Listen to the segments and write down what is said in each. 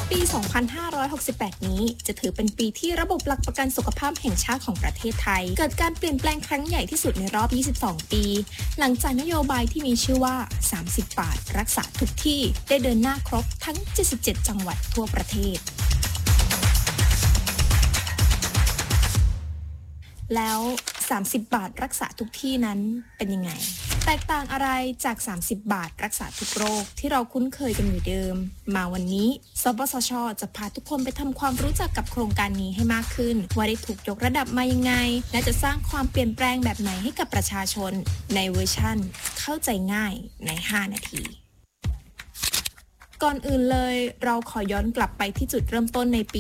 ปี 2568 นี้จะถือเป็นปีที่ระบบหลักประกันสุขภาพแห่งชาติของประเทศไทยเกิดการเปลี่ยนแปลงครั้งใหญ่ที่สุดในรอบ 22 ปี หลังจากนโยบายที่มีชื่อว่า 30 บาทรักษาทุกที่ได้เดินหน้าครบทั้ง 77 จังหวัดทั่วประเทศ แล้ว 30 บาทรักษาทุกที่นั้นเป็นยังไงแตกต่างอะไรจาก 30 บาทรักษาทุกโรคที่เราคุ้นเคยกันอยู่เดิมมาวันนี้สปสช.จะพาทุกคนไปทำความรู้จักกับโครงการนี้ให้มากขึ้นว่าได้ถูกยกระดับมายังไงและจะสร้างความเปลี่ยนแปลงแบบไหนให้กับประชาชนในเวอร์ชั่นเข้าใจง่ายใน 5 นาทีก่อนอื่นเลยเราขอย้อนกลับไปที่จุดเริ่มต้นในปี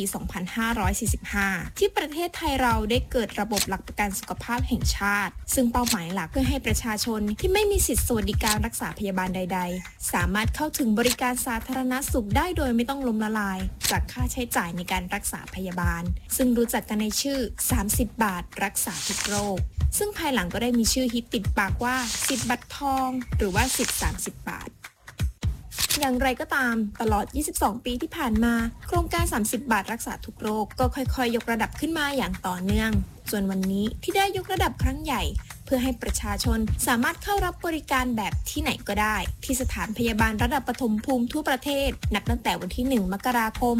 2545 ที่ประเทศไทยเราได้เกิดระบบหลักประกันสุขภาพแห่งชาติซึ่งเป้าหมายหลักเพื่อให้ประชาชนที่ไม่มีสิทธิสวัสดิการรักษาพยาบาลใดๆสามารถเข้าถึงบริการสาธารณสุขได้โดยไม่ต้องล้มละลายจากค่าใช้จ่ายในการรักษาพยาบาลซึ่งรู้จักกันในชื่อ 30 บาทรักษาทุกโรคซึ่งภายหลังก็ได้มีชื่อฮิตติดปากว่าสิทธิ์บัตรทองหรือว่าสิทธิ์ 30 บาทอย่างไรก็ตามตลอด 22 ปีที่ผ่านมาโครงการ 30 บาทรักษาทุกโรคก็ค่อยๆยกระดับขึ้นมาอย่างต่อเนื่องส่วนวันนี้ที่ได้ยกระดับครั้งใหญ่เพื่อให้ประชาชนสามารถเข้ารับบริการแบบที่ไหนก็ได้ที่สถานพยาบาลระดับปฐมภูมิทั่วประเทศนับตั้งแต่วันที่ 1 มกราคม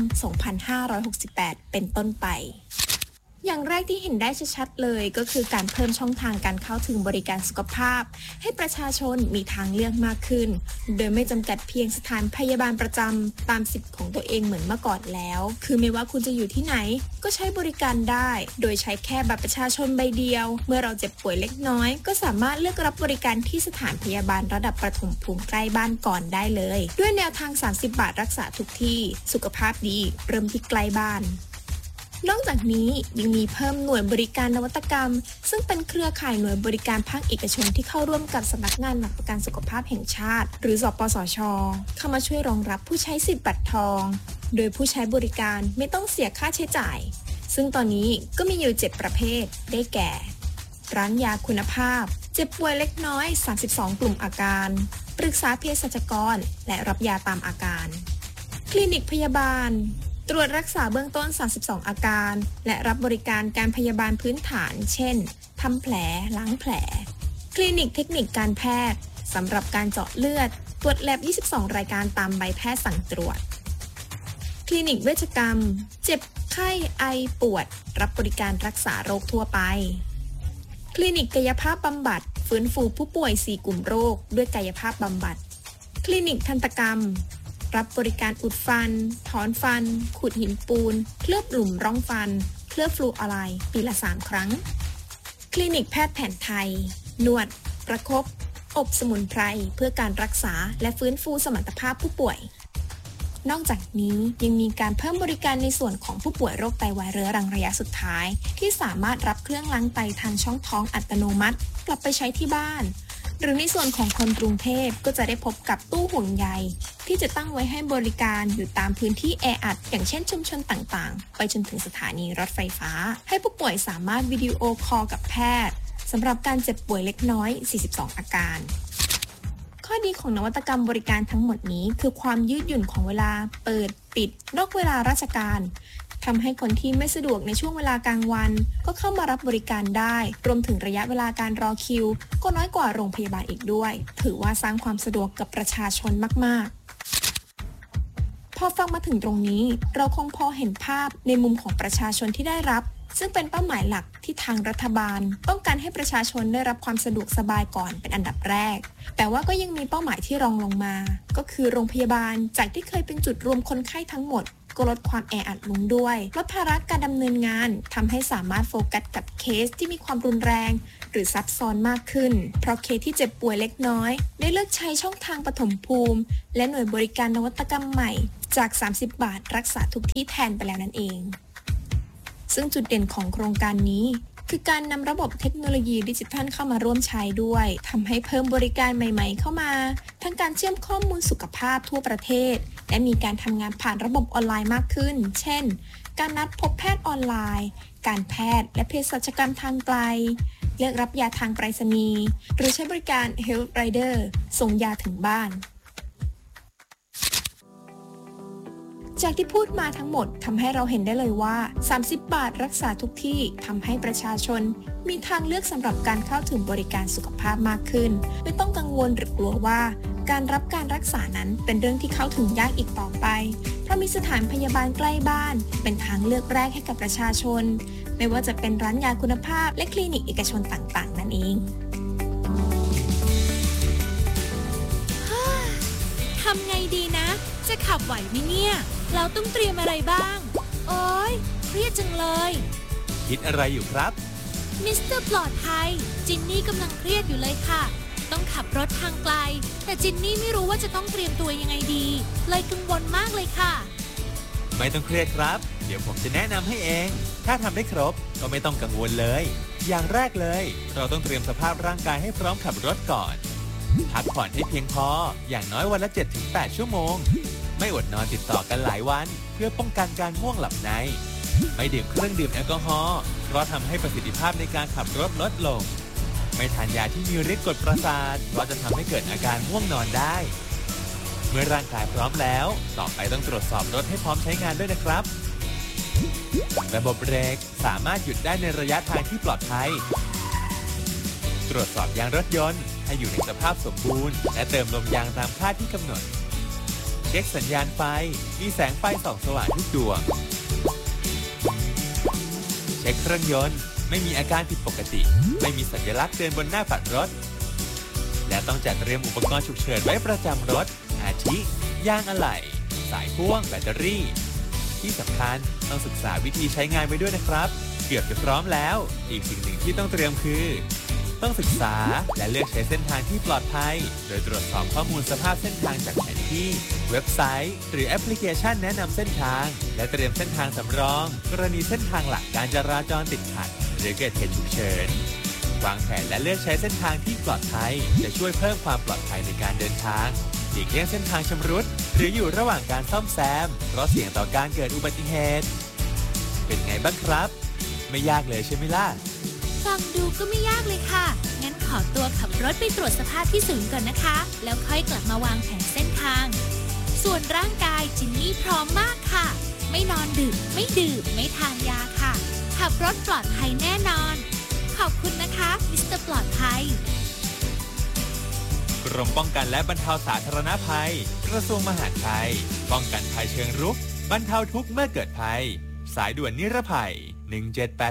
2568 เป็นต้นไปอย่างแรกที่เห็นได้ชัดๆเลยก็คือการเพิ่มช่องทางการเข้าถึงบริการสุขภาพให้ประชาชนมีทางเลือกมากขึ้นโดยไม่จำกัดเพียงสถานพยาบาลประจำตามสิทธิ์ของตัวเองเหมือนเมื่อก่อนแล้วคือไม่ว่าคุณจะอยู่ที่ไหนก็ใช้บริการได้โดยใช้แค่บัตรประชาชนใบเดียวเมื่อเราเจ็บป่วยเล็กน้อยก็สามารถเลือกรับบริการที่สถานพยาบาลระดับประถมภูมิใกล้บ้านก่อนได้เลยด้วยแนวทาง 30 บาทรักษาทุกที่สุขภาพดีเริ่มที่ใกล้บ้านนอกจากนี้ยังมีเพิ่มหน่วยบริการนวัตกรรมซึ่งเป็นเครือข่ายหน่วยบริการภาคเอกชนที่เข้าร่วมกับสำนักงานหลักประกันสุขภาพแห่งชาติหรือสปสช.เข้ามาช่วยรองรับผู้ใช้สิทธิ์บัตรทองโดยผู้ใช้บริการไม่ต้องเสียค่าใช้จ่ายซึ่งตอนนี้ก็มีอยู่ 7 ประเภทได้แก่ร้านยาคุณภาพเจ็บป่วยเล็กน้อย32 กลุ่มอาการปรึกษาเภสัชกรและรับยาตามอาการคลินิกพยาบาลตรวจรักษาเบื้องต้น32อาการและรับบริการการพยาบาลพื้นฐานเช่นทำแผลล้างแผลคลินิกเทคนิคการแพทย์สำหรับการเจาะเลือดตรวจแลบ22รายการตามใบแพทย์สั่งตรวจคลินิกเวชกรรมเจ็บไข้ไอปวดรับบริการรักษาโรคทั่วไปคลินิกกายภาพบำบัดฟื้นฟูผู้ป่วย4กลุ่มโรคด้วยกายภาพบำบัดคลินิกทันตกรรมรับบริการอุดฟันถอนฟันขูดหินปูนเคลือบหลุมร่องฟันเคลือบฟลูออไรด์ปีละ3ครั้งคลินิกแพทย์แผนไทยนวดประคบอบสมุนไพรเพื่อการรักษาและฟื้นฟูสมรรถภาพผู้ป่วยนอกจากนี้ยังมีการเพิ่มบริการในส่วนของผู้ป่วยโรคไตวายเรื้อรังระยะสุดท้ายที่สามารถรับเครื่องล้างไตทางช่องท้องอัตโนมัติกลับไปใช้ที่บ้านหรือในส่วนของคนกรุงเทพก็จะได้พบกับตู้ห่วงใยที่จะตั้งไว้ให้บริการอยู่ตามพื้นที่แออัดอย่างเช่นชุมชนต่างๆไปจนถึงสถานีรถไฟฟ้าให้ผู้ป่วยสามารถวิดีโอคอลกับแพทย์สำหรับการเจ็บป่วยเล็กน้อย42อาการข้อดีของนวัตกรรมบริการทั้งหมดนี้คือความยืดหยุ่นของเวลาเปิดปิดนอกเวลาราชการทำให้คนที่ไม่สะดวกในช่วงเวลากลางวันก็เข้ามารับบริการได้รวมถึงระยะเวลาการรอคิวก็น้อยกว่าโรงพยาบาลอีกด้วยถือว่าสร้างความสะดวกกับประชาชนมากๆพอฟังมาถึงตรงนี้เราคงพอเห็นภาพในมุมของประชาชนที่ได้รับซึ่งเป็นเป้าหมายหลักที่ทางรัฐบาลต้องการให้ประชาชนได้รับความสะดวกสบายก่อนเป็นอันดับแรกแต่ว่าก็ยังมีเป้าหมายที่รองลงมาก็คือโรงพยาบาลจากที่เคยเป็นจุดรวมคนไข้ทั้งหมดก็ลดความแออัดลงด้วยลดภาระการดำเนินงานทำให้สามารถโฟกัสกับเคสที่มีความรุนแรงหรือซับซ้อนมากขึ้นเพราะเคสที่เจ็บป่วยเล็กน้อยได้เลือกใช้ช่องทางปฐมภูมิและหน่วยบริการนวัตกรรมใหม่จาก 30 บาทรักษาทุกที่แทนไปแล้วนั่นเองซึ่งจุดเด่นของโครงการนี้คือการนำระบบเทคโนโลยีดิจิทัลเข้ามาร่วมใช้ด้วยทำให้เพิ่มบริการใหม่ๆเข้ามาทั้งการเชื่อมข้อมูลสุขภาพทั่วประเทศและมีการทำงานผ่านระบบออนไลน์มากขึ้นเช่นการนัดพบแพทย์ออนไลน์การแพทย์และเภสัชกรรมทางไกลเลือกรับยาทางไปรษณีย์หรือใช้บริการ Health Rider ส่งยาถึงบ้านจากที่พูดมาทั้งหมดทำให้เราเห็นได้เลยว่า30 บาทรักษาทุกที่ทำให้ประชาชนมีทางเลือกสำหรับการเข้าถึงบริการสุขภาพมากขึ้นไม่ต้องกังวลหรือกลัวว่าการรับการรักษานั้นเป็นเรื่องที่เข้าถึงยากอีกต่อไปเพราะมีสถานพยาบาลใกล้บ้านเป็นทางเลือกแรกให้กับประชาชนไม่ว่าจะเป็นร้านยาคุณภาพและคลินิกเอกชนต่างๆนั่นเองทำไงดีนะจะขับไหวไหมเนี่ยเราต้องเตรียมอะไรบ้างโอ๊ยเครียดจังเลยคิดอะไรอยู่ครับมิสเตอร์ปลอดภัยจินนี่กำลังเครียดอยู่เลยค่ะต้องขับรถทางไกลแต่จินนี่ไม่รู้ว่าจะต้องเตรียมตัวยังไงดีเลยกังวลมากเลยค่ะไม่ต้องเครียดครับเดี๋ยวผมจะแนะนำให้เองถ้าทำได้ครบก็ไม่ต้องกังวลเลยอย่างแรกเลยเราต้องเตรียมสภาพร่างกายให้พร้อมขับรถก่อนพักผ่อนให้เพียงพออย่างน้อยวันละ 7-8 ชั่วโมงไม่อดนอนติดต่อกันหลายวันเพื่อป้องกันการง่วงหลับในไม่ดื่มเครื่องดื่มแอลกอฮอล์เพราะทำให้ประสิทธิภาพในการขับรถลดลงไม่ทานยาที่มีฤทธิ์กดประสาทเพราะจะทำให้เกิดอาการง่วงนอนได้เมื่อร่างกายพร้อมแล้วต่อไปต้องตรวจสอบรถให้พร้อมใช้งานด้วยนะครับระบบเบรกสามารถหยุดได้ในระยะทางที่ปลอดภัยตรวจสอบยางรถยนต์ให้อยู่ในสภาพสมบูรณ์และเติมลมยางตามค่าที่กำหนดเช็คสัญญาณไฟมีแสงไฟส่องสว่างทุกดวงเช็คเครื่องยนต์ไม่มีอาการผิดปกติไม่มีสัญลักษณ์เตือนบนหน้าปัดรถและต้องจัดเตรียมอุปกรณ์ฉุกเฉินไว้ประจำรถอาทิยางอะไหล่สายพ่วงแบตเตอรี่ที่สำคัญต้องศึกษาวิธีใช้งานไว้ด้วยนะครับเกือบจะพร้อมแล้วอีกสิ่งหนึ่งที่ต้องเตรียมคือต้องศึกษาและเลือกใช้เส้นทางที่ปลอดภัยโดยตรวจสอบข้อมูลสภาพเส้นทางจากแผนที่เว็บไซต์หรือแอปพลิเคชันแนะนำเส้นทางและเตรียมเส้นทางสำรองกรณีเส้นทางหลักการจราจรติดขัดหรือเกิดเหตุฉุกเฉินวางแผนและเลือกใช้เส้นทางที่ปลอดภัยจะช่วยเพิ่มความปลอดภัยในการเดินทางหลีกเลี่ยงเส้นทางชำรุดหรืออยู่ระหว่างการซ่อมแซมเพราะเสี่ยงต่อการเกิดอุบัติเหตุเป็นไงบ้างครับไม่ยากเลยใช่ไหมล่ะฟังดูก็ไม่ยากเลยค่ะงั้นขอตัวขับรถไปตรวจสภาพที่ศูนย์ก่อนนะคะแล้วค่อยกลับมาวางแผนเส้นทางส่วนร่างกายจินนี่พร้อมมากค่ะไม่นอนดึกไม่ดื่มไม่ทานยาค่ะขับรถปลอดภัยแน่นอนขอบคุณนะคะมิสเตอร์ปลอดภัยกรมป้องกันและบรรเทาสาธารณภัยกระทรวงมหาดไทยป้องกันภัยเชิงรุกบรรเทาทุกข์เมื่อเกิดภัยสายด่วนนิรภัย178